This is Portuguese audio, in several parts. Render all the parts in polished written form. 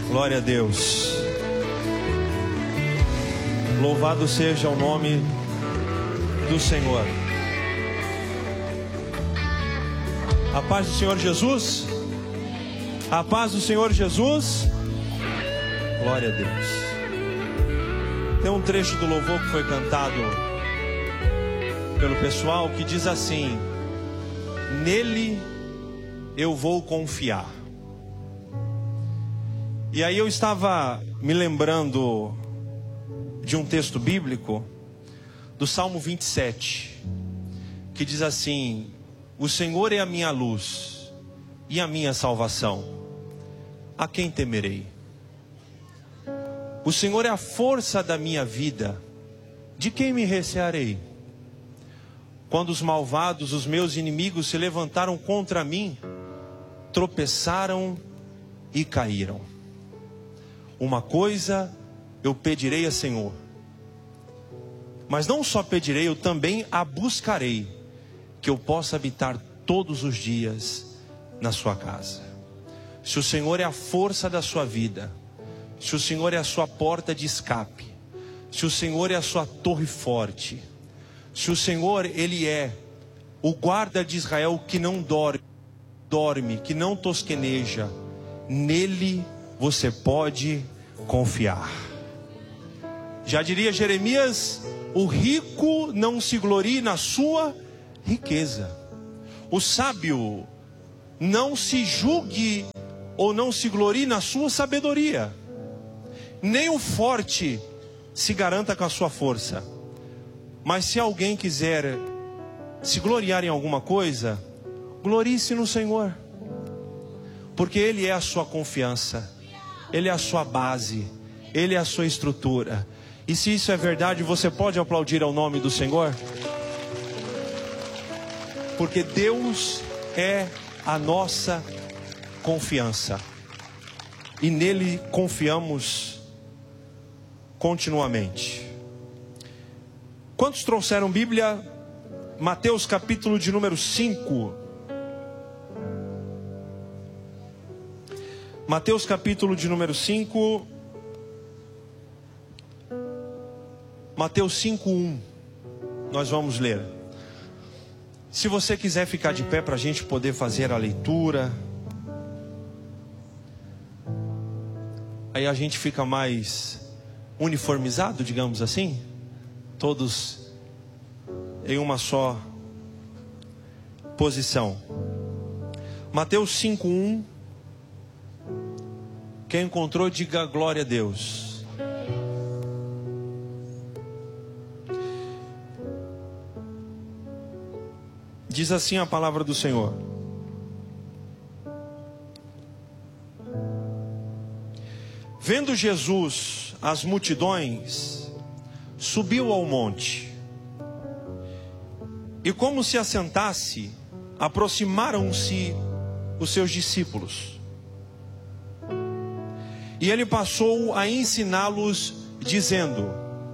Glória a Deus. Louvado seja o nome do Senhor. A paz do Senhor Jesus. A paz do Senhor Jesus. Glória a Deus. Tem um trecho do louvor que foi cantado pelo pessoal que diz assim: nele eu vou confiar. E aí eu estava me lembrando de um texto bíblico do Salmo 27, que diz assim: o Senhor é a minha luz e a minha salvação, a quem temerei? O Senhor é a força da minha vida, de quem me recearei? Quando os malvados, os meus inimigos, se levantaram contra mim, tropeçaram e caíram. Uma coisa eu pedirei a Senhor, mas não só pedirei, eu também a buscarei, que eu possa habitar todos os dias na sua casa. Se o Senhor é a força da sua vida, se o Senhor é a sua porta de escape, se o Senhor é a sua torre forte, se o Senhor, Ele é o guarda de Israel que não dorme, que não tosqueneja, nele você pode confiar. Já diria Jeremias: o rico não se glorie na sua riqueza. O sábio não se julgue ou não se glorie na sua sabedoria. Nem o forte se garanta com a sua força. Mas se alguém quiser se gloriar em alguma coisa, glorie-se no Senhor, porque Ele é a sua confiança, Ele é a sua base, Ele é a sua estrutura. E se isso é verdade, você pode aplaudir ao nome do Senhor? Porque Deus é a nossa confiança, e nele confiamos continuamente. Quantos trouxeram Bíblia? Mateus capítulo de número 5. Mateus capítulo de número 5. Mateus 5:1. Nós vamos ler. Se você quiser ficar de pé para a gente poder fazer a leitura, aí a gente fica mais uniformizado, digamos assim, todos em uma só posição. Mateus 5:1. Quem encontrou, diga glória a Deus. Diz assim a palavra do Senhor: vendo Jesus as multidões, subiu ao monte, e como se assentasse, aproximaram-se os seus discípulos. E ele passou a ensiná-los, dizendo: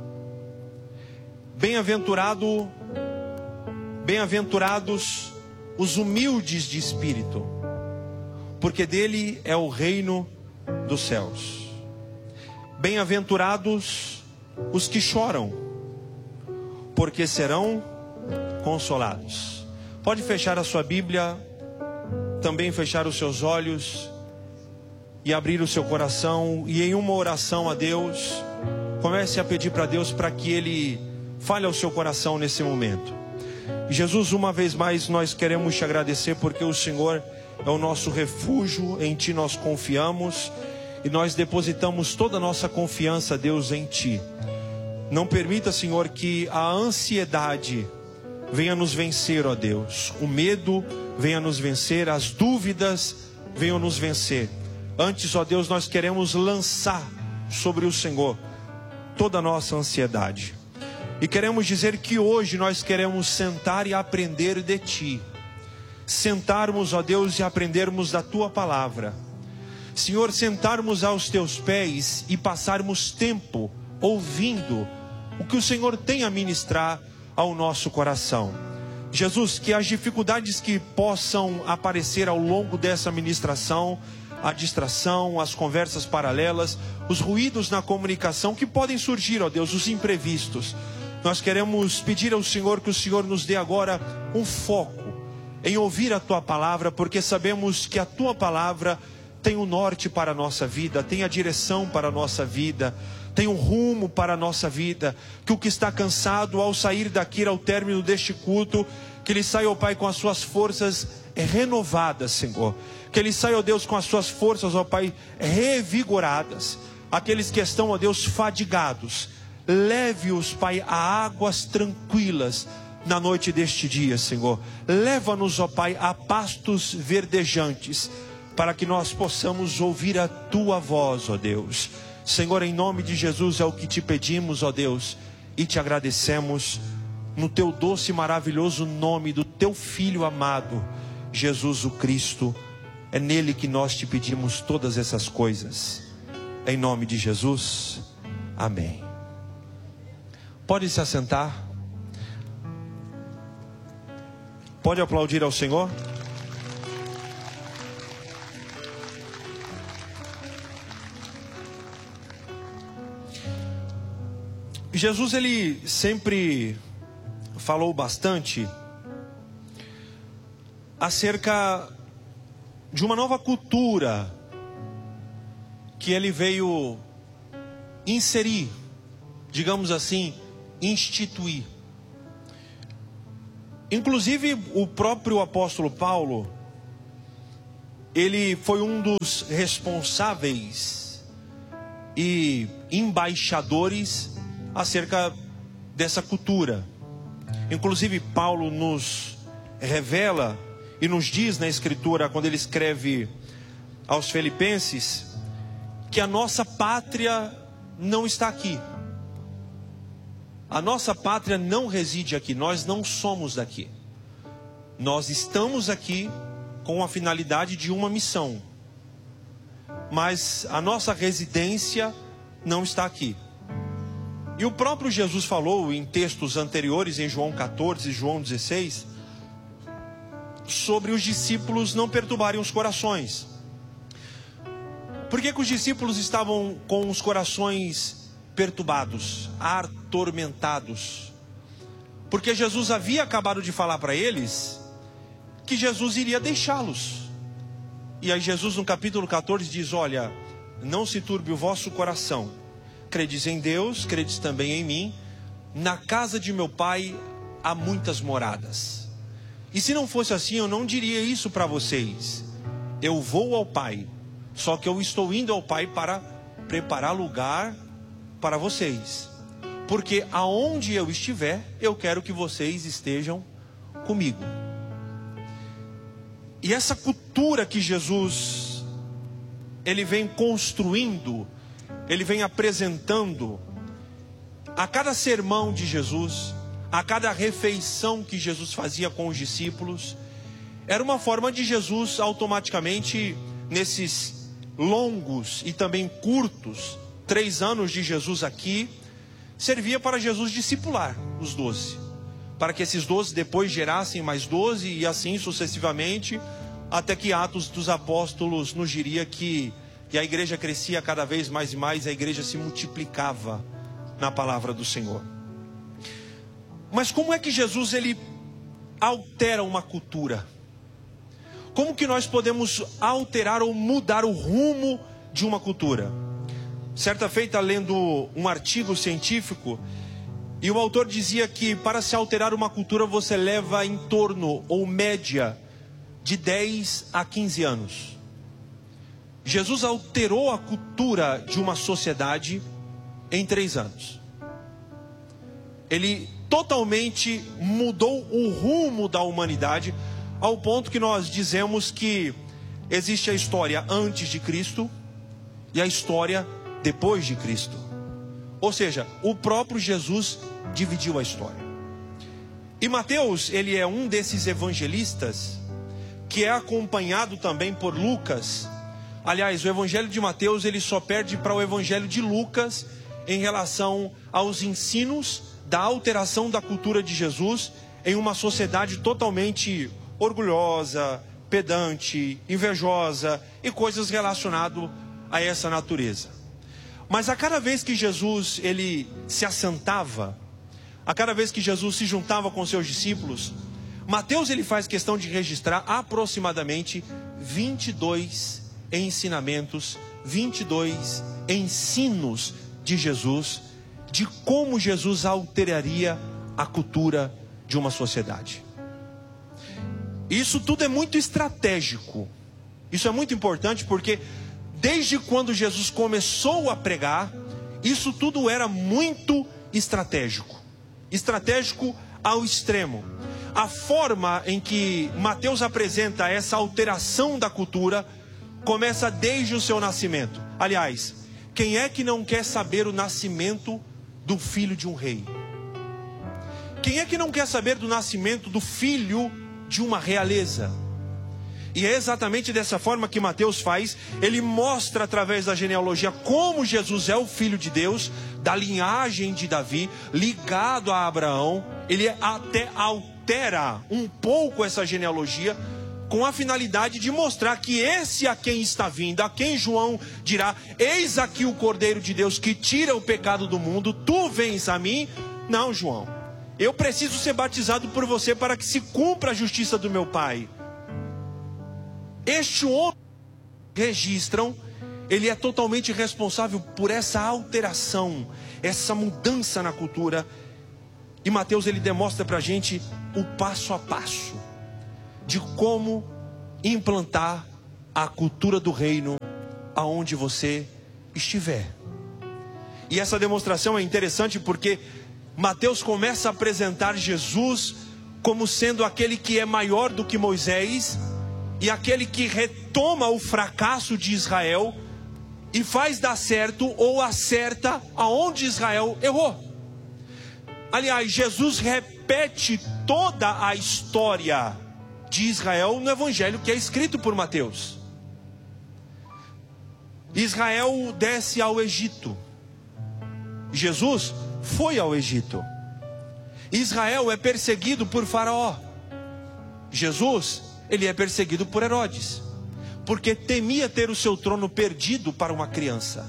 bem-aventurados os humildes de espírito, porque dele é o reino dos céus. Bem-aventurados os que choram, porque serão consolados. Pode fechar a sua Bíblia, também fechar os seus olhos e abrir o seu coração, e em uma oração a Deus, comece a pedir para Deus para que Ele fale ao seu coração nesse momento. Jesus, uma vez mais nós queremos te agradecer, porque o Senhor é o nosso refúgio, em Ti nós confiamos, e nós depositamos toda a nossa confiança, Deus, em Ti. Não permita, Senhor, que a ansiedade venha nos vencer, ó Deus, o medo venha nos vencer, as dúvidas venham nos vencer. Antes, ó Deus, nós queremos lançar sobre o Senhor toda a nossa ansiedade. E queremos dizer que hoje nós queremos sentar e aprender de Ti. Sentarmos, ó Deus, e aprendermos da Tua palavra. Senhor, sentarmos aos Teus pés e passarmos tempo ouvindo o que o Senhor tem a ministrar ao nosso coração. Jesus, que as dificuldades que possam aparecer ao longo dessa ministração, a distração, as conversas paralelas, os ruídos na comunicação que podem surgir, ó Deus, os imprevistos. Nós queremos pedir ao Senhor que o Senhor nos dê agora um foco em ouvir a Tua palavra, porque sabemos que a Tua palavra tem o norte para a nossa vida, tem a direção para a nossa vida, tem um rumo para a nossa vida. Que o que está cansado, ao sair daqui ao término deste culto, que ele saia, ó Pai, com as suas forças renovadas, Senhor. Que ele saia, ó Deus, com as suas forças, ó Pai, revigoradas. Aqueles que estão, ó Deus, fadigados, leve-os, Pai, a águas tranquilas na noite deste dia, Senhor. Leva-nos, ó Pai, a pastos verdejantes, para que nós possamos ouvir a Tua voz, ó Deus. Senhor, em nome de Jesus é o que te pedimos, ó Deus, e te agradecemos no Teu doce e maravilhoso nome do Teu Filho amado, Jesus o Cristo. É nele que nós te pedimos todas essas coisas. Em nome de Jesus, amém. Pode se assentar. Pode aplaudir ao Senhor. Jesus, ele sempre falou bastante acerca de uma nova cultura que ele veio inserir, digamos assim, instituir. Inclusive o próprio apóstolo Paulo, ele foi um dos responsáveis e embaixadores acerca dessa cultura. Inclusive Paulo nos revela e nos diz na escritura, quando ele escreve aos Filipenses, que a nossa pátria não está aqui. A nossa pátria não reside aqui, nós não somos daqui. Nós estamos aqui com a finalidade de uma missão, mas a nossa residência não está aqui. E o próprio Jesus falou em textos anteriores, em João 14 e João 16, sobre os discípulos não perturbarem os corações. Por que os discípulos estavam com os corações perturbados, atormentados? Porque Jesus havia acabado de falar para eles que Jesus iria deixá-los. E aí Jesus no capítulo 14 diz: olha, não se turbe o vosso coração. Credes em Deus, credes também em mim. Na casa de meu Pai há muitas moradas. E se não fosse assim, eu não diria isso para vocês. Eu vou ao Pai, só que eu estou indo ao Pai para preparar lugar para vocês. Porque aonde eu estiver, eu quero que vocês estejam comigo. E essa cultura que Jesus, ele vem construindo, ele vem apresentando a cada sermão de Jesus, a cada refeição que Jesus fazia com os discípulos, era uma forma de Jesus automaticamente, nesses longos e também curtos 3 anos de Jesus aqui, servia para Jesus discipular os 12, para que esses 12 depois gerassem mais 12 e assim sucessivamente, até que Atos dos Apóstolos nos diria que a igreja crescia cada vez mais e mais, a igreja se multiplicava na palavra do Senhor. Mas como é que Jesus, ele altera uma cultura? Como que nós podemos alterar ou mudar o rumo de uma cultura? Certa feita, lendo um artigo científico, e o autor dizia que para se alterar uma cultura você leva em torno, ou média, de 10 a 15 anos. Jesus alterou a cultura de uma sociedade em 3 anos. Ele totalmente mudou o rumo da humanidade, ao ponto que nós dizemos que existe a história antes de Cristo e a história depois de Cristo. Ou seja, o próprio Jesus dividiu a história. E Mateus, ele é um desses evangelistas que é acompanhado também por Lucas. Aliás, o evangelho de Mateus, ele só perde para o evangelho de Lucas em relação aos ensinos da alteração da cultura de Jesus em uma sociedade totalmente orgulhosa, pedante, invejosa e coisas relacionadas a essa natureza. Mas a cada vez que Jesus ele se assentava, a cada vez que Jesus se juntava com seus discípulos, Mateus ele faz questão de registrar aproximadamente 22 ensinamentos, 22 ensinos de Jesus, de como Jesus alteraria a cultura de uma sociedade. Isso tudo é muito estratégico. Isso é muito importante porque desde quando Jesus começou a pregar, isso tudo era muito estratégico. Estratégico ao extremo. A forma em que Mateus apresenta essa alteração da cultura começa desde o seu nascimento. Aliás, quem é que não quer saber o nascimento do filho de um rei? Quem é que não quer saber do nascimento do filho de uma realeza? E é exatamente dessa forma que Mateus faz. Ele mostra através da genealogia como Jesus é o filho de Deus, da linhagem de Davi, ligado a Abraão. Ele até altera um pouco essa genealogia, com a finalidade de mostrar que esse a quem está vindo, a quem João dirá: eis aqui o Cordeiro de Deus que tira o pecado do mundo, tu vens a mim. Não, João, eu preciso ser batizado por você para que se cumpra a justiça do meu Pai. Este homem que registram, ele é totalmente responsável por essa alteração, essa mudança na cultura. E Mateus ele demonstra para a gente o passo a passo de como implantar a cultura do reino aonde você estiver. E essa demonstração é interessante porque Mateus começa a apresentar Jesus como sendo aquele que é maior do que Moisés e aquele que retoma o fracasso de Israel e faz dar certo ou acerta aonde Israel errou. Aliás, Jesus repete toda a história de Israel no evangelho que é escrito por Mateus. Israel desce ao Egito. Jesus foi ao Egito. Israel é perseguido por Faraó. Jesus, ele é perseguido por Herodes, porque temia ter o seu trono perdido para uma criança.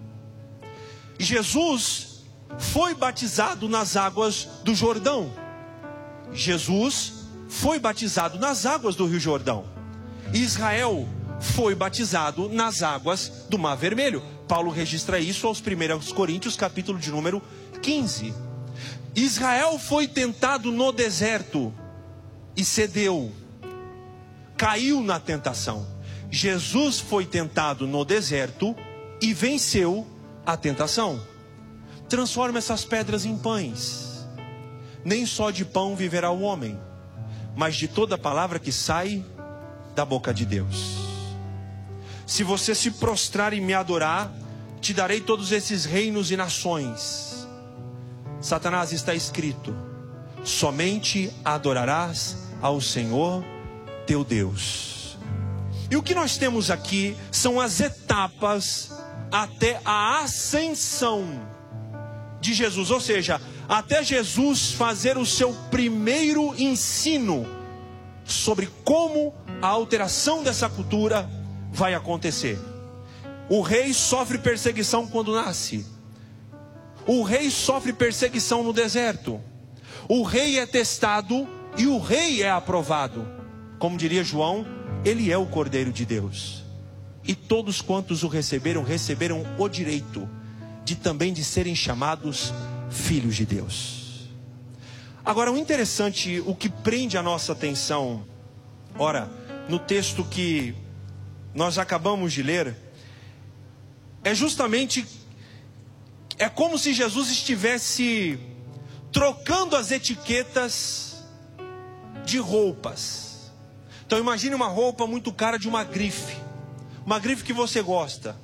Jesus foi batizado nas águas do Jordão. Jesus foi batizado nas águas do Rio Jordão. Israel foi batizado nas águas do Mar Vermelho. Paulo registra isso aos 1 Coríntios, capítulo de número 15. Israel foi tentado no deserto e cedeu, caiu na tentação. Jesus foi tentado no deserto e venceu a tentação. Transforma essas pedras em pães. Nem só de pão viverá o homem, mas de toda palavra que sai da boca de Deus. Se você se prostrar e me adorar, te darei todos esses reinos e nações. Satanás, está escrito: somente adorarás ao Senhor teu Deus. E o que nós temos aqui são as etapas até a ascensão de Jesus, ou seja, até Jesus fazer o seu primeiro ensino sobre como a alteração dessa cultura vai acontecer. O rei sofre perseguição quando nasce. O rei sofre perseguição no deserto. O rei é testado e o rei é aprovado. Como diria João, ele é o Cordeiro de Deus. E todos quantos o receberam, receberam o direito de também de serem chamados filhos de Deus. Agora, o interessante, o que prende a nossa atenção, ora, no texto que nós acabamos de ler, é justamente, é como se Jesus estivesse trocando as etiquetas de roupas. Então imagine uma roupa muito cara de uma grife que você gosta.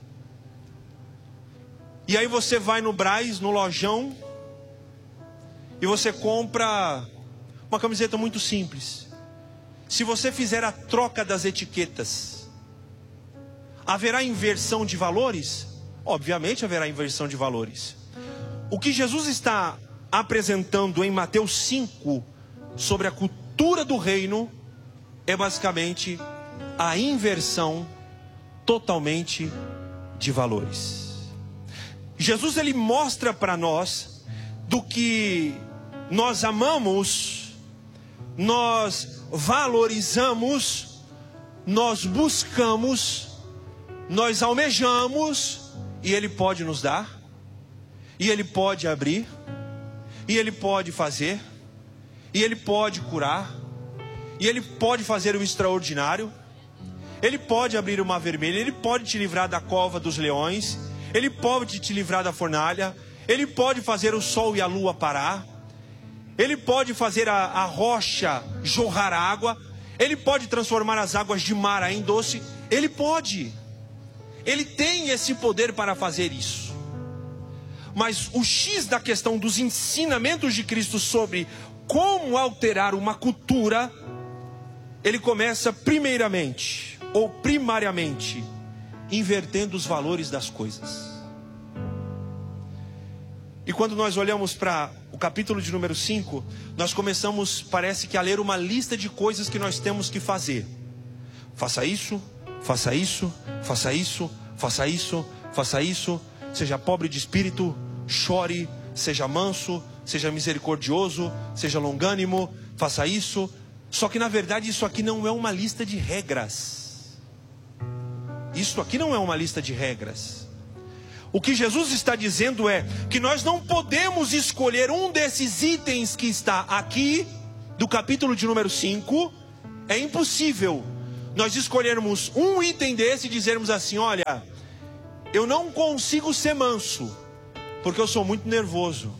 E aí você vai no Brás, no lojão, e você compra uma camiseta muito simples. Se você fizer a troca das etiquetas, haverá inversão de valores? Obviamente haverá inversão de valores. O que Jesus está apresentando em Mateus 5 sobre a cultura do reino é basicamente a inversão totalmente de valores. Jesus, ele mostra para nós do que nós amamos, nós valorizamos, nós buscamos, nós almejamos, e ele pode nos dar, e ele pode abrir, e ele pode fazer, e ele pode curar, e ele pode fazer o extraordinário. Ele pode abrir o mar vermelho, ele pode te livrar da cova dos leões, ele pode te livrar da fornalha, ele pode fazer o sol e a lua parar, ele pode fazer a rocha jorrar água, ele pode transformar as águas de mar em doce, ele pode, ele tem esse poder para fazer isso. Mas o X da questão dos ensinamentos de Cristo sobre como alterar uma cultura, ele começa primeiramente, ou primariamente, invertendo os valores das coisas. E quando nós olhamos para o capítulo de número 5, nós começamos, parece que, a ler uma lista de coisas que nós temos que fazer. Faça isso, faça isso, faça isso, faça isso, faça isso. Seja pobre de espírito, chore, seja manso, seja misericordioso, seja longânimo, faça isso. Só que na verdade isso aqui não é uma lista de regras. Isso aqui não é uma lista de regras. O que Jesus está dizendo é que nós não podemos escolher um desses itens que está aqui, do capítulo de número 5. É impossível nós escolhermos um item desse e dizermos assim: olha, eu não consigo ser manso, porque eu sou muito nervoso,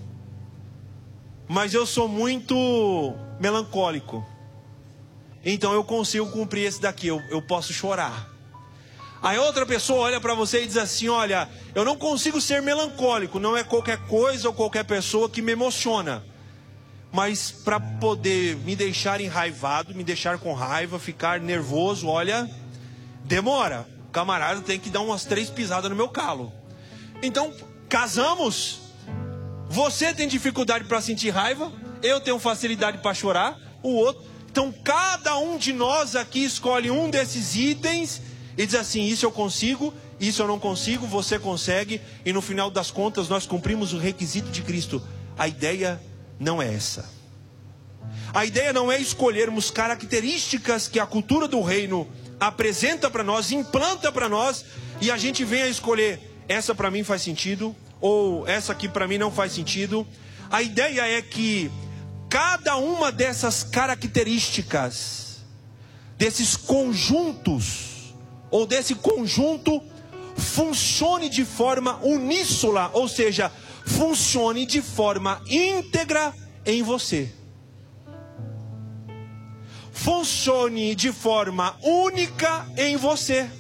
mas eu sou muito melancólico, então eu consigo cumprir esse daqui, eu posso chorar. Aí outra pessoa olha para você e diz assim: olha, eu não consigo ser melancólico, não é qualquer coisa ou qualquer pessoa que me emociona, mas para poder me deixar enraivado, me deixar com raiva, ficar nervoso, olha, demora. O camarada tem que dar umas 3 pisadas no meu calo. Então, casamos. Você tem dificuldade para sentir raiva, eu tenho facilidade para chorar, o outro. Então cada um de nós aqui escolhe um desses itens e diz assim: isso eu consigo, isso eu não consigo, você consegue. E no final das contas nós cumprimos o requisito de Cristo. A ideia não é essa. A ideia não é escolhermos características que a cultura do reino apresenta para nós, implanta para nós, e a gente vem a escolher: essa para mim faz sentido, ou essa aqui para mim não faz sentido. A ideia é que cada uma dessas características, desses conjuntos, ou desse conjunto, funcione de forma uníssona, ou seja, funcione de forma íntegra em você. Funcione de forma única em você.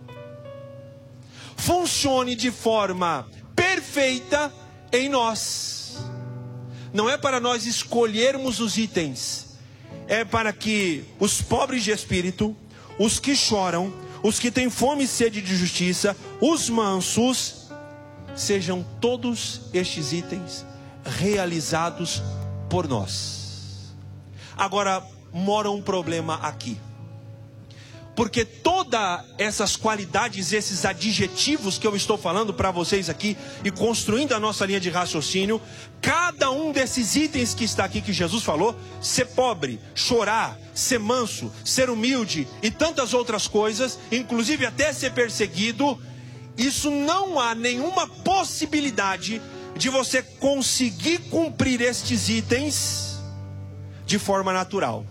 Funcione de forma perfeita em nós. Não é para nós escolhermos os itens, é para que os pobres de espírito, os que choram, os que têm fome e sede de justiça, os mansos, sejam todos estes itens realizados por nós. Agora, mora um problema aqui, porque todas essas qualidades, esses adjetivos que eu estou falando para vocês aqui e construindo a nossa linha de raciocínio, cada um desses itens que está aqui que Jesus falou, ser pobre, chorar, ser manso, ser humilde e tantas outras coisas, inclusive até ser perseguido, isso não há nenhuma possibilidade de você conseguir cumprir estes itens de forma natural,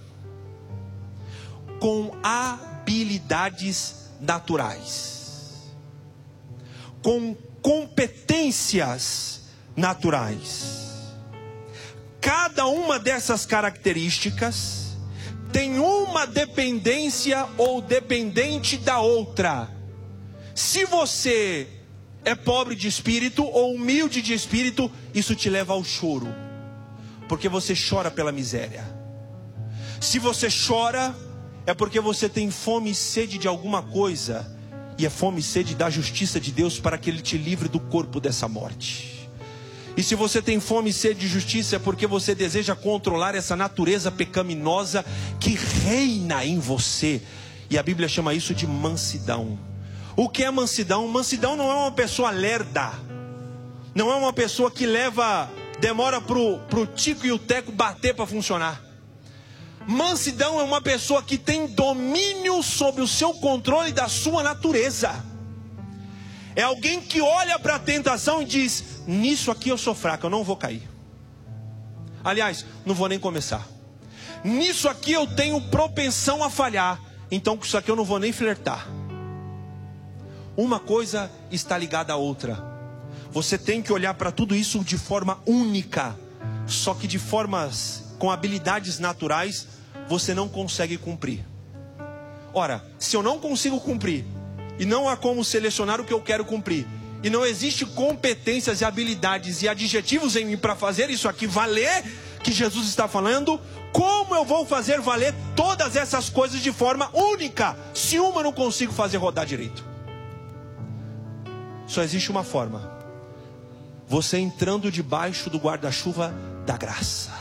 com habilidades naturais, com competências naturais. Cada uma dessas características tem uma dependência ou dependente da outra. Se você é pobre de espírito ou humilde de espírito, isso te leva ao choro, porque você chora pela miséria. Se você chora, é porque você tem fome e sede de alguma coisa, e é fome e sede da justiça de Deus para que Ele te livre do corpo dessa morte. E se você tem fome e sede de justiça, é porque você deseja controlar essa natureza pecaminosa que reina em você E a Bíblia chama isso de mansidão. O que é mansidão? Mansidão não é uma pessoa lerda. Não é uma pessoa que demora pro tico e o teco bater para funcionar. Mansidão é uma pessoa que tem domínio sobre o seu controle da sua natureza. É alguém que olha para a tentação e diz: nisso aqui eu sou fraco, eu não vou cair. Aliás, não vou nem começar. Nisso aqui eu tenho propensão a falhar, então com isso aqui eu não vou nem flertar. Uma coisa está ligada à outra. Você tem que olhar para tudo isso de forma única. Só que de formas, com habilidades naturais, você não consegue cumprir. Ora, se eu não consigo cumprir, e não há como selecionar o que eu quero cumprir, e não existe competências e habilidades e adjetivos em mim para fazer isso aqui valer, que Jesus está falando, como eu vou fazer valer todas essas coisas de forma única, se uma eu não consigo fazer rodar direito? Só existe uma forma: você entrando debaixo do guarda-chuva da graça.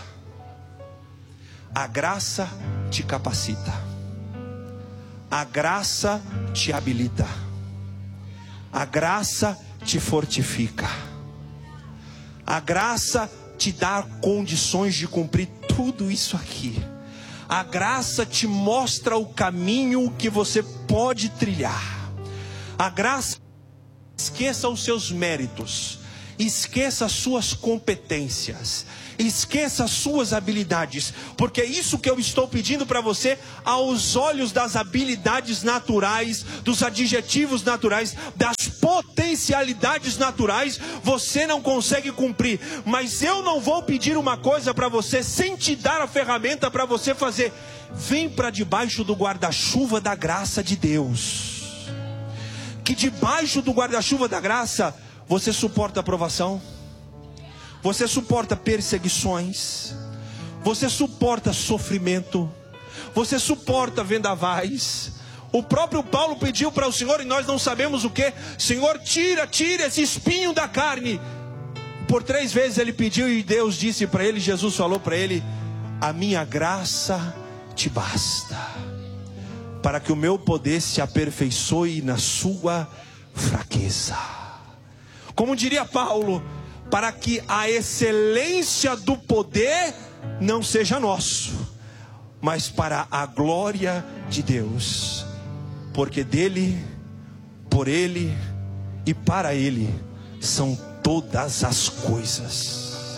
A graça te capacita, a graça te habilita, a graça te fortifica, a graça te dá condições de cumprir tudo isso aqui. A graça te mostra o caminho que você pode trilhar. A graça, esqueça os seus méritos, esqueça as suas competências, esqueça as suas habilidades, porque é isso que eu estou pedindo para você, aos olhos das habilidades naturais, dos adjetivos naturais, das potencialidades naturais, você não consegue cumprir. Mas eu não vou pedir uma coisa para você sem te dar a ferramenta para você fazer. Vem para debaixo do guarda-chuva da graça de Deus, que debaixo do guarda-chuva da graça você suporta aprovação, você suporta perseguições, você suporta sofrimento, você suporta vendavais. O próprio Paulo pediu para o Senhor, e nós não sabemos o que: Senhor, tira esse espinho da carne. Por 3 vezes ele pediu, e Deus disse para ele, Jesus falou para ele: a minha graça te basta, para que o meu poder se aperfeiçoe na sua fraqueza. Como diria Paulo, para que a excelência do poder não seja nosso, mas para a glória de Deus. Porque dele, por ele e para ele são todas as coisas.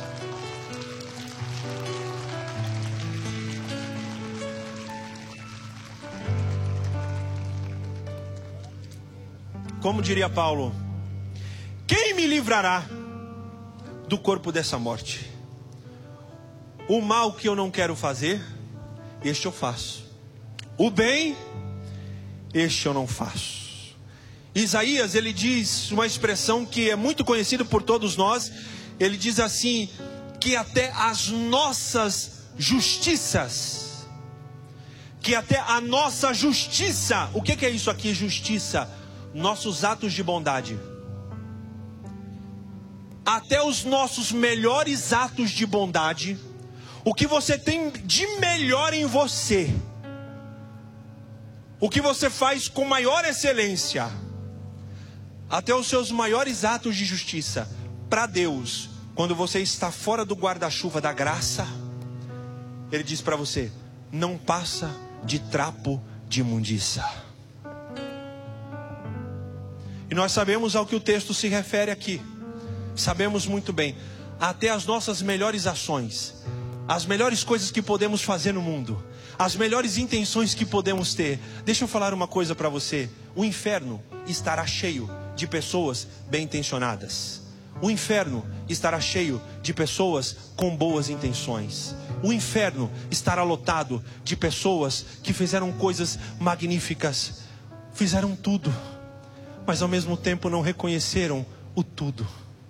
Como diria Paulo: quem me livrará do corpo dessa morte? O mal que eu não quero fazer, este eu faço. O bem, este eu não faço. Isaías, ele diz uma expressão que é muito conhecida por todos nós. Ele diz assim, que até as nossas justiças, que até a nossa justiça, o que é isso aqui, justiça? Nossos atos de bondade. Até os nossos melhores atos de bondade, o que você tem de melhor em você, o que você faz com maior excelência, até os seus maiores atos de justiça, para Deus, quando você está fora do guarda-chuva da graça, Ele diz para você: não passa de trapo de imundícia. E nós sabemos ao que o texto se refere aqui. Sabemos muito bem, até as nossas melhores ações, as melhores coisas que podemos fazer no mundo, as melhores intenções que podemos ter. Deixa eu falar uma coisa para você: o inferno estará cheio de pessoas bem intencionadas. O inferno estará cheio de pessoas com boas intenções. O inferno estará lotado de pessoas que fizeram coisas magníficas, fizeram tudo, mas ao mesmo tempo não reconheceram o tudo.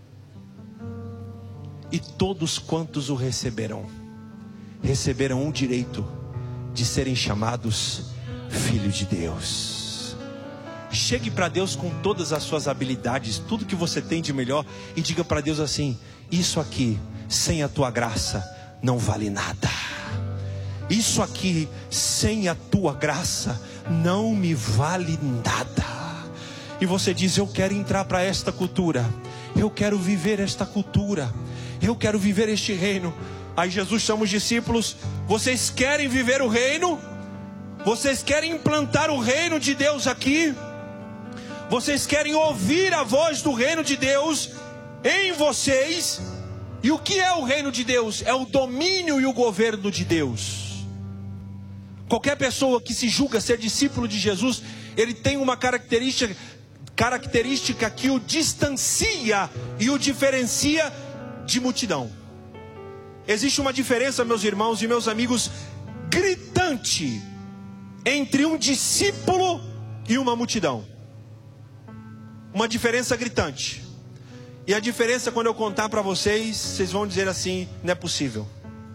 E todos quantos o receberão o direito de serem chamados filhos de Deus. Chegue para Deus com todas as suas habilidades, tudo que você tem de melhor, e diga para Deus assim: isso aqui, sem a tua graça, não vale nada. Isso aqui, sem a tua graça, não me vale nada. E você diz: eu quero entrar para esta cultura, eu quero viver esta cultura, eu quero viver este reino. Aí Jesus chama os discípulos: vocês querem viver o reino? Vocês querem implantar o reino de Deus aqui? Vocês querem ouvir a voz do reino de Deus em vocês? E o que é o reino de Deus? É o domínio e o governo de Deus. Qualquer pessoa que se julga ser discípulo de Jesus, ele tem uma característica que o distancia e o diferencia de multidão. Existe uma diferença, meus irmãos e meus amigos, gritante entre um discípulo e uma multidão. Uma diferença gritante. E a diferença, quando eu contar para vocês, vocês vão dizer assim: não é possível.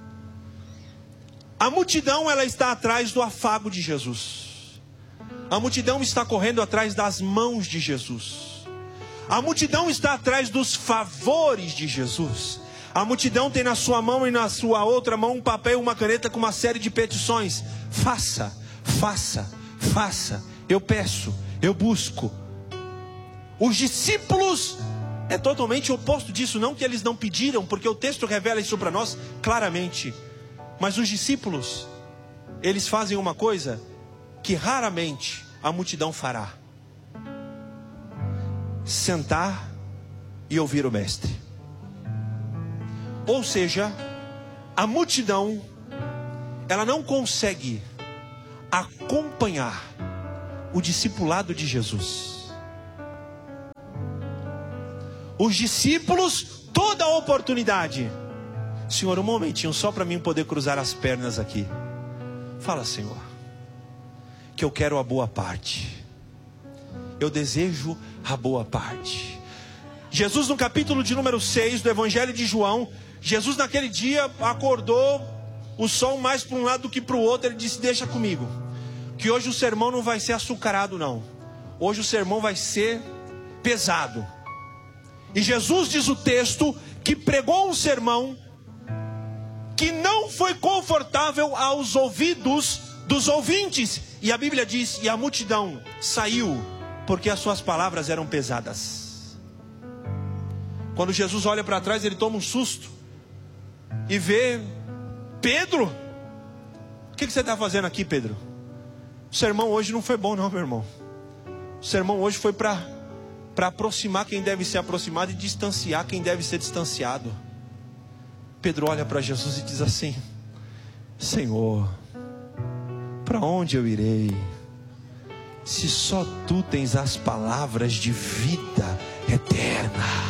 A multidão, ela está atrás do afago de Jesus. A multidão está correndo atrás das mãos de Jesus. A multidão está atrás dos favores de Jesus. A multidão tem na sua mão e na sua outra mão um papel e uma caneta com uma série de petições. Faça, faça, faça. Eu peço, eu busco. Os discípulos é totalmente oposto disso. Não que eles não pediram, porque o texto revela isso para nós claramente. Mas os discípulos, eles fazem uma coisa que raramente a multidão fará: sentar e ouvir o mestre. Ou seja, a multidão, ela não consegue acompanhar o discipulado de Jesus. Os discípulos, toda a oportunidade: Senhor, um momentinho só para mim poder cruzar as pernas aqui. Fala, Senhor, que eu quero a boa parte. Eu desejo a boa parte. Jesus, no capítulo de número 6 do Evangelho de João, Jesus naquele dia acordou o sol mais para um lado do que para o outro. Ele disse: deixa comigo, que hoje o sermão não vai ser açucarado não. Hoje o sermão vai ser pesado. E Jesus, diz o texto, que pregou um sermão que não foi confortável aos ouvidos dos ouvintes. E a Bíblia diz: e a multidão saiu, porque as suas palavras eram pesadas. Quando Jesus olha para trás, ele toma um susto e vê Pedro. O que você está fazendo aqui, Pedro? O sermão hoje não foi bom não, meu irmão. O sermão hoje foi para aproximar quem deve ser aproximado e distanciar quem deve ser distanciado. Pedro olha para Jesus e diz assim: Senhor, para onde eu irei, se só tu tens as palavras de vida eterna?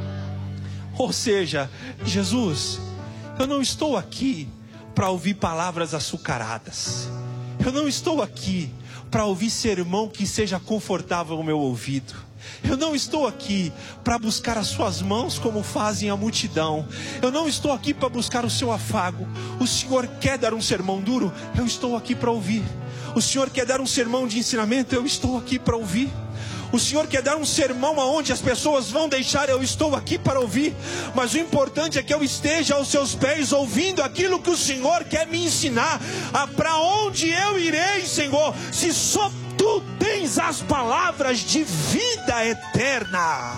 Ou seja, Jesus, eu não estou aqui para ouvir palavras açucaradas. Eu não estou aqui para ouvir sermão que seja confortável ao meu ouvido. Eu não estou aqui para buscar as suas mãos como fazem a multidão. Eu não estou aqui para buscar o seu afago. O Senhor quer dar um sermão duro? Eu estou aqui para ouvir. O Senhor quer dar um sermão de ensinamento? Eu estou aqui para ouvir. O Senhor quer dar um sermão aonde as pessoas vão deixar? Eu estou aqui para ouvir. Mas o importante é que eu esteja aos seus pés, ouvindo aquilo que o Senhor quer me ensinar. Para onde eu irei, Senhor, se só tu tens as palavras de vida eterna?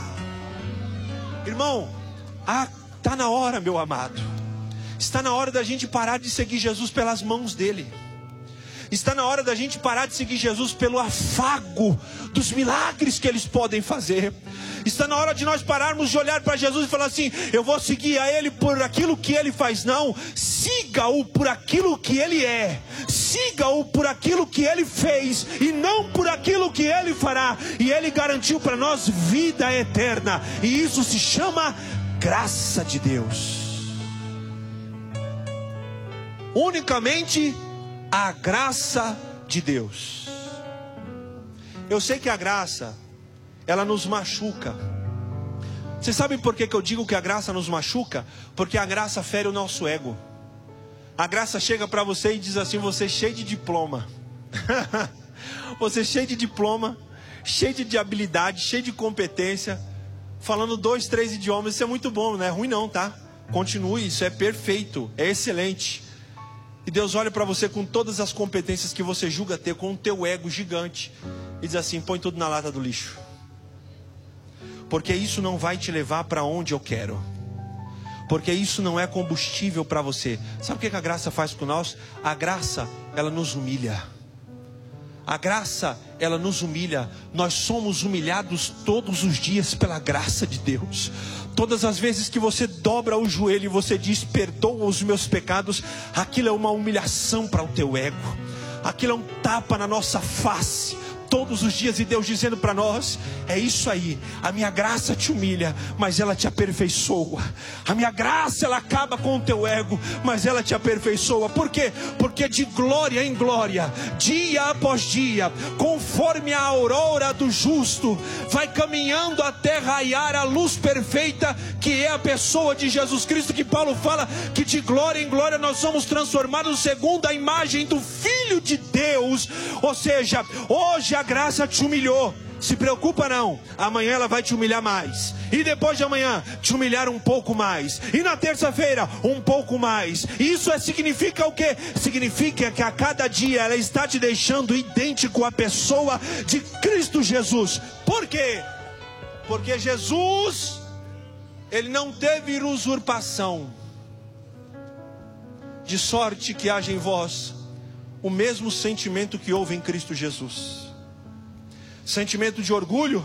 Irmão, está na hora, meu amado. Está na hora da gente parar de seguir Jesus pelas mãos dele. Está na hora da gente parar de seguir Jesus pelo afago dos milagres que eles podem fazer. Está na hora de nós pararmos de olhar para Jesus e falar assim: eu vou seguir a Ele por aquilo que Ele faz. Não, siga-o por aquilo que Ele é. Siga-o por aquilo que Ele fez e não por aquilo que Ele fará. E Ele garantiu para nós vida eterna. E isso se chama graça de Deus. Unicamente a graça de Deus. Eu sei que a graça, ela nos machuca. Você sabe por que eu digo que a graça nos machuca? Porque a graça fere o nosso ego. A graça chega para você e diz assim: você é cheio de diploma. Você é cheio de diploma, cheio de habilidade, cheio de competência, falando 2, 3 idiomas. Isso é muito bom, não é ruim não, tá? Continue, isso é perfeito, é excelente. E Deus olha para você com todas as competências que você julga ter, com o teu ego gigante, e diz assim: põe tudo na lata do lixo, porque isso não vai te levar para onde eu quero, porque isso não é combustível para você. Sabe o que a graça faz com nós? A graça, ela nos humilha. A graça, ela nos humilha. Nós somos humilhados todos os dias pela graça de Deus. Todas as vezes que você dobra o joelho e você diz: perdoa os meus pecados, aquilo é uma humilhação para o teu ego. Aquilo é um tapa na nossa face todos os dias, e Deus dizendo para nós: é isso aí, a minha graça te humilha, mas ela te aperfeiçoa. A minha graça, ela acaba com o teu ego, mas ela te aperfeiçoa. Por quê? Porque de glória em glória, dia após dia, conforme a aurora do justo, vai caminhando até raiar a luz perfeita, que é a pessoa de Jesus Cristo, que Paulo fala que de glória em glória nós somos transformados segundo a imagem do Filho de Deus. Ou seja, hoje a graça te humilhou. Se preocupa não, amanhã ela vai te humilhar mais, e depois de amanhã te humilhar um pouco mais, e na terça-feira um pouco mais. Isso significa o quê? Significa que a cada dia ela está te deixando idêntico à pessoa de Cristo Jesus. Por quê? Porque Jesus, ele não teve usurpação, de sorte que haja em vós o mesmo sentimento que houve em Cristo Jesus. Sentimento de orgulho,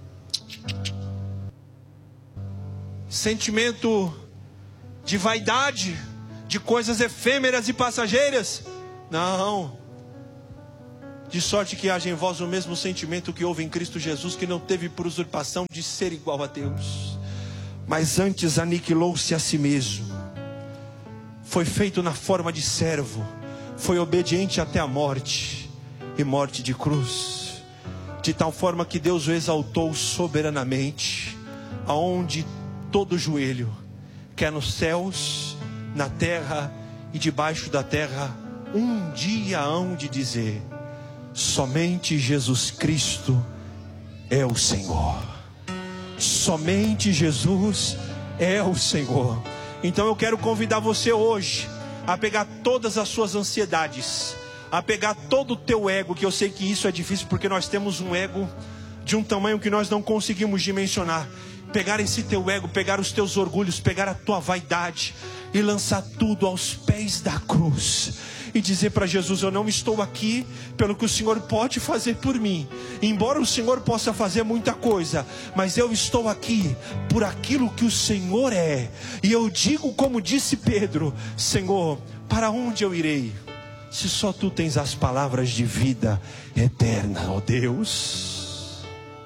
sentimento de vaidade, de coisas efêmeras e passageiras. Não. De sorte que haja em vós o mesmo sentimento que houve em Cristo Jesus, que não teve por usurpação de ser igual a Deus, mas antes aniquilou-se a si mesmo, foi feito na forma de servo, foi obediente até a morte, e morte de cruz. De tal forma que Deus o exaltou soberanamente, aonde todo joelho, quer nos céus, na terra e debaixo da terra, um dia hão de dizer: somente Jesus Cristo é o Senhor. Somente Jesus é o Senhor. Então eu quero convidar você hoje a pegar todas as suas ansiedades, a pegar todo o teu ego, que eu sei que isso é difícil, porque nós temos um ego de um tamanho que nós não conseguimos dimensionar. Pegar esse teu ego, pegar os teus orgulhos, pegar a tua vaidade e lançar tudo aos pés da cruz, e dizer para Jesus: eu não estou aqui pelo que o Senhor pode fazer por mim, embora o Senhor possa fazer muita coisa, mas eu estou aqui por aquilo que o Senhor é. E eu digo como disse Pedro: Senhor, para onde eu irei, se só tu tens as palavras de vida eterna, ó Deus.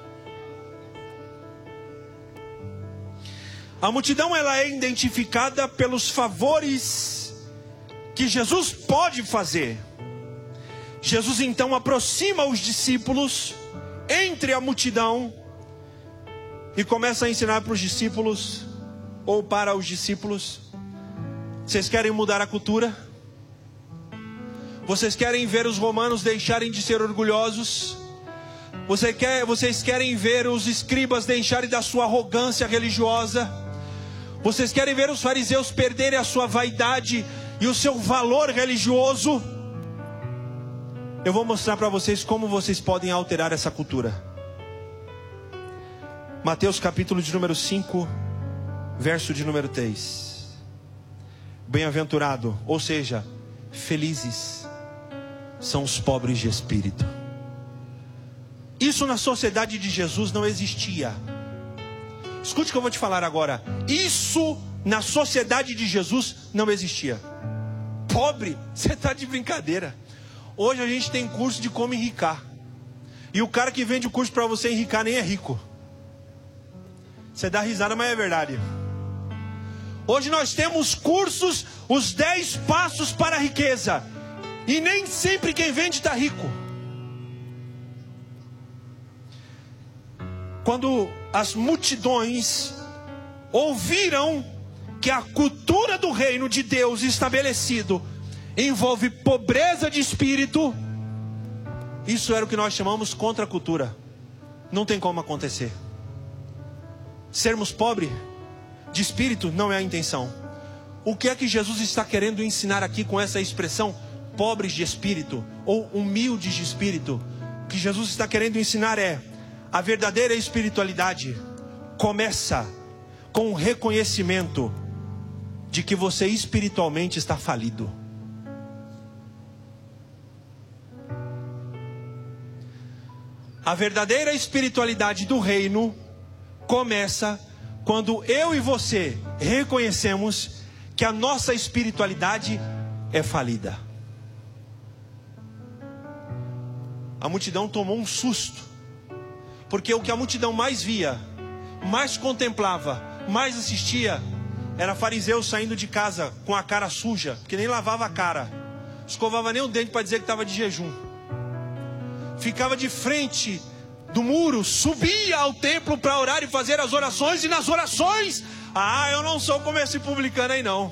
A multidão, ela é identificada pelos favores que Jesus pode fazer. Jesus então aproxima os discípulos entre a multidão e começa a ensinar para os discípulos, ou para os discípulos: vocês querem mudar a cultura? Vocês querem ver os romanos deixarem de ser orgulhosos? Vocês querem ver os escribas deixarem da sua arrogância religiosa? Vocês querem ver os fariseus perderem a sua vaidade e o seu valor religioso? Eu vou mostrar para vocês como vocês podem alterar essa cultura. Mateus capítulo de número 5, verso de número 3. Bem-aventurado, ou seja, felizes são os pobres de espírito. Isso na sociedade de Jesus não existia. Escute o que eu vou te falar agora. Isso na sociedade de Jesus não existia. Pobre? Você está de brincadeira. Hoje a gente tem curso de como enricar, e o cara que vende o curso para você enricar nem é rico. Você dá risada, mas é verdade. Hoje nós temos cursos, os 10 passos para a riqueza, e nem sempre quem vende está rico. Quando as multidões ouviram que a cultura do reino de Deus estabelecido envolve pobreza de espírito, isso era o que nós chamamos contracultura. Não tem como acontecer. Sermos pobres de espírito não é a intenção. O que é que Jesus está querendo ensinar aqui com essa expressão pobres de espírito ou humildes de espírito? O que Jesus está querendo ensinar é: a verdadeira espiritualidade começa com o reconhecimento de que você espiritualmente está falido. A verdadeira espiritualidade do reino começa quando eu e você reconhecemos que a nossa espiritualidade é falida. A multidão tomou um susto, porque o que a multidão mais via, mais contemplava, mais assistia, era fariseu saindo de casa com a cara suja, que nem lavava a cara, escovava nem o dente para dizer que estava de jejum, ficava de frente do muro, subia ao templo para orar e fazer as orações, e nas orações, eu não sou como esse publicano aí não.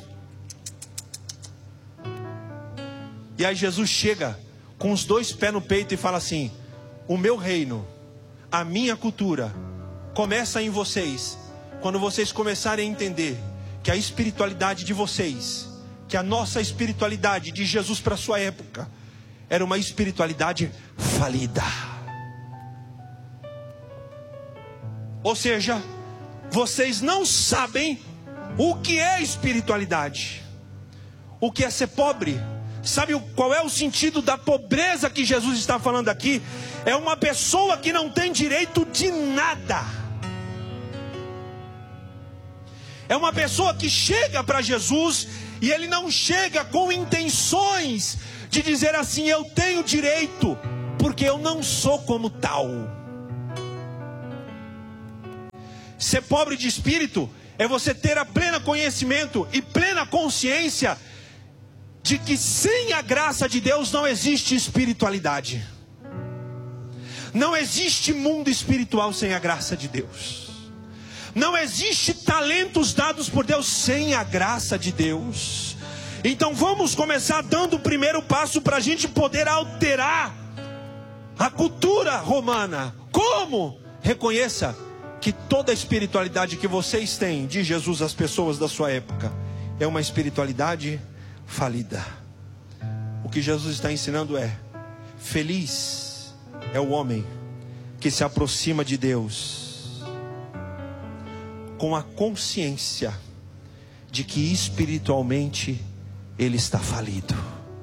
E aí Jesus chega com os dois pés no peito e fala assim: o meu reino, a minha cultura começa em vocês, quando vocês começarem a entender que a espiritualidade de vocês, que a nossa espiritualidade de Jesus para a sua época, era uma espiritualidade falida. Ou seja, vocês não sabem o que é espiritualidade, o que é ser pobre. Sabe qual é o sentido da pobreza que Jesus está falando aqui? É uma pessoa que não tem direito de nada. É uma pessoa que chega para Jesus e ele não chega com intenções de dizer assim: eu tenho direito, porque eu não sou como tal. Ser pobre de espírito é você ter a pleno conhecimento e plena consciência de que sem a graça de Deus não existe espiritualidade. Não existe mundo espiritual sem a graça de Deus. Não existe talentos dados por Deus sem a graça de Deus. Então vamos começar dando o primeiro passo para a gente poder alterar a cultura romana. Como? Reconheça que toda a espiritualidade que vocês têm de Jesus às pessoas da sua época é uma espiritualidade falida. O que Jesus está ensinando é: feliz é o homem que se aproxima de Deus com a consciência de que espiritualmente ele está falido.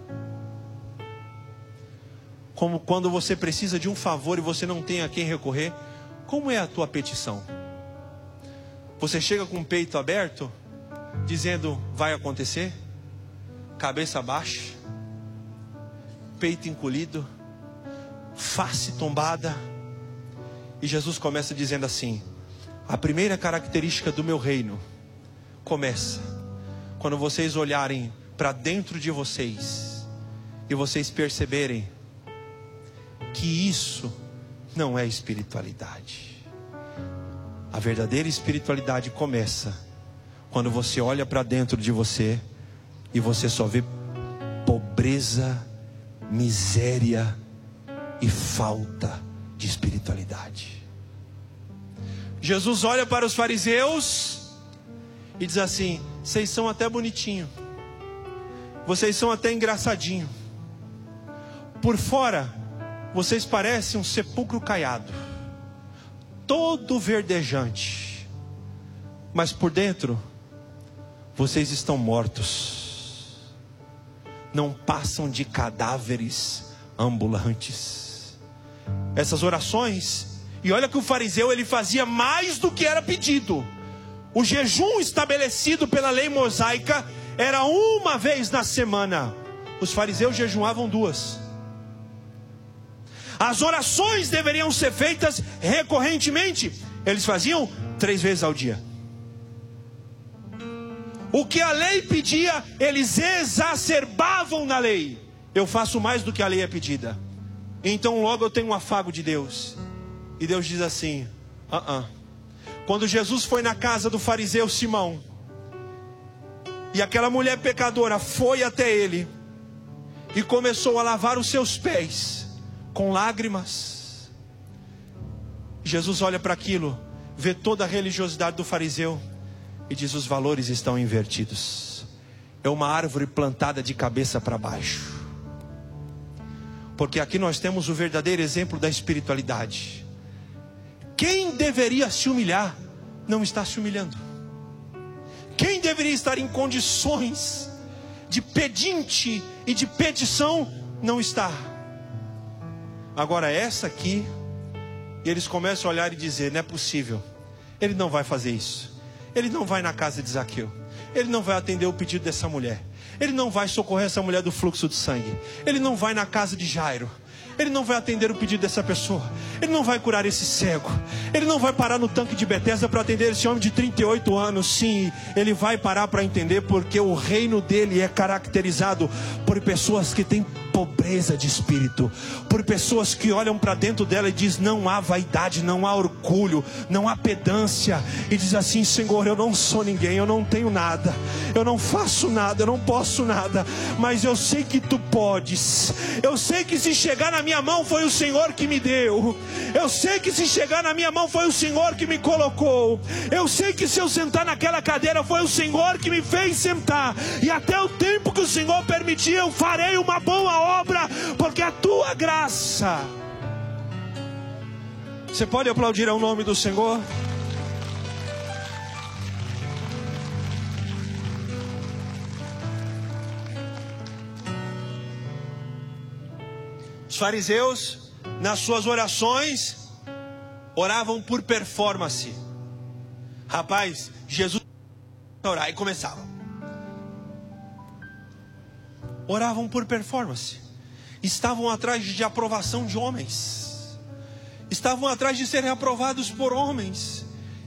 Como quando você precisa de um favor e você não tem a quem recorrer. Como é a tua petição? Você chega com o peito aberto, dizendo vai acontecer? Cabeça baixa, peito encolhido, face tombada. E Jesus começa dizendo assim: a primeira característica do meu reino começa quando vocês olharem para dentro de vocês e vocês perceberem que isso não é espiritualidade. A verdadeira espiritualidade começa quando você olha para dentro de você e você só vê pobreza, miséria e falta de espiritualidade. Jesus olha para os fariseus e diz assim: vocês são até bonitinho, vocês são até engraçadinho, por fora vocês parecem um sepulcro caiado, todo verdejante, mas por dentro vocês estão mortos, não passam de cadáveres ambulantes. Essas orações, e olha que o fariseu ele fazia mais do que era pedido. O jejum estabelecido pela lei mosaica era uma vez na semana. Os fariseus jejuavam 2. As orações deveriam ser feitas recorrentemente. Eles faziam 3 vezes ao dia. O que a lei pedia, eles exacerbavam na lei. Eu faço mais do que a lei é pedida, então logo eu tenho um afago de Deus. E Deus diz assim: Quando Jesus foi na casa do fariseu Simão, e aquela mulher pecadora foi até ele e começou a lavar os seus pés com lágrimas, Jesus olha para aquilo, vê toda a religiosidade do fariseu e diz: os valores estão invertidos. é uma árvore plantada de cabeça para baixo. Porque aqui nós temos o verdadeiro exemplo da espiritualidade. Quem deveria se humilhar, não está se humilhando. Quem deveria estar em condições de pedinte e de petição, não está. Agora essa aqui, eles começam a olhar e dizer: não é possível, ele não vai fazer isso. Ele não vai na casa de Zaqueu. Ele não vai atender o pedido dessa mulher. Ele não vai socorrer essa mulher do fluxo de sangue. Ele não vai na casa de Jairo. Ele não vai atender o pedido dessa pessoa. Ele não vai curar esse cego. Ele não vai parar no tanque de Betesda para atender esse homem de 38 anos. Sim, ele vai parar para entender, porque o reino dele é caracterizado por pessoas que têm pobreza de espírito, por pessoas que olham para dentro dela e diz: não há vaidade, não há orgulho, não há pedância, e diz assim: Senhor, eu não sou ninguém, eu não tenho nada, eu não faço nada, eu não posso nada, mas eu sei que tu podes. Eu sei que se chegar na minha mão foi o Senhor que me deu. Eu sei que se chegar na minha mão foi o Senhor que me colocou. Eu sei que se eu sentar naquela cadeira foi o Senhor que me fez sentar, e até o tempo que o Senhor permitir eu farei uma boa obra, porque a tua graça. Você pode aplaudir ao nome do Senhor? Os fariseus, nas suas orações, oravam por performance. Rapaz, Jesus orar, e começava. Oravam por performance. Estavam atrás de aprovação de homens. Estavam atrás de serem aprovados por homens.